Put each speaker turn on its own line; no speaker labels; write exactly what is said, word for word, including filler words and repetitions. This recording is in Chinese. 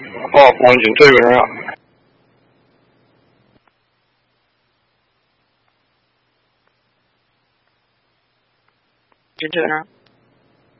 哦，报警，这有人啊。
就这个人。